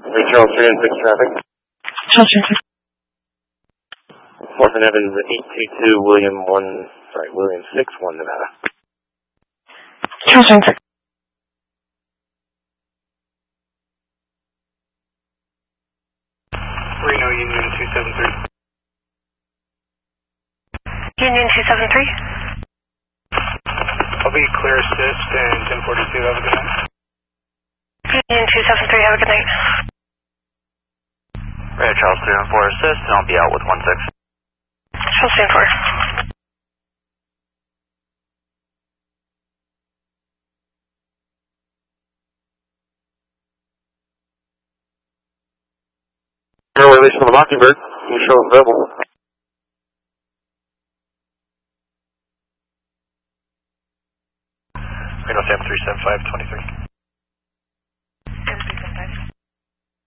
Charles 3 and 6 traffic. Charles 3 and 6. 4th and Evans 822 William 6 1 Nevada. Charles 3 and 6. Reno Union 273. Union 273. I'll be clear assist and 1042, have a good night. Union 273, have a good night. Red Charles 3 and 4 assist, and I'll be out with 16. Charles 3 and 4. Airway release from the Mockingbird. You show us available. Reno Sam 375, 23.